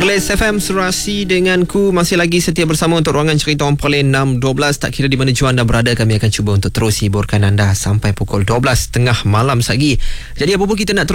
Perlis FM Surasi denganku masih lagi setia bersama untuk ruangan cerita On Parlimen 6.12. Tak kira di mana jua anda berada, kami akan cuba untuk terus hiburkan anda sampai pukul 12 tengah malam lagi. Jadi apa pun kita nak terus